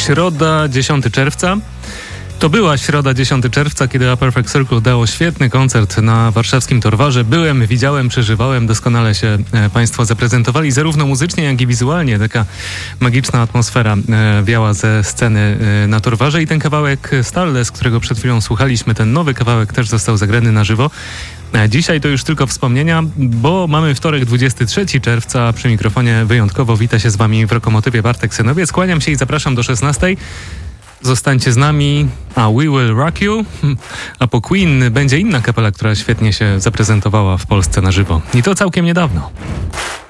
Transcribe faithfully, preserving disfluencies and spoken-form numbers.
Środa, dziesiątego czerwca. To była środa, dziesiątego czerwca, kiedy A Perfect Circle dało świetny koncert na warszawskim Torwarze. Byłem, widziałem, przeżywałem, doskonale się e, Państwo zaprezentowali, zarówno muzycznie, jak i wizualnie. Taka magiczna atmosfera e, wiała ze sceny e, na Torwarze i ten kawałek Starless, którego przed chwilą słuchaliśmy, ten nowy kawałek też został zagrany na żywo. E, dzisiaj to już tylko wspomnienia, bo mamy wtorek, dwudziestego trzeciego czerwca. Przy mikrofonie wyjątkowo wita się z Wami w Lokomotywie Bartek Synowiec. Kłaniam się i zapraszam do szesnastej. Zostańcie z nami, a We Will Rock You, a po Queen będzie inna kapela, która świetnie się zaprezentowała w Polsce na żywo. I to całkiem niedawno.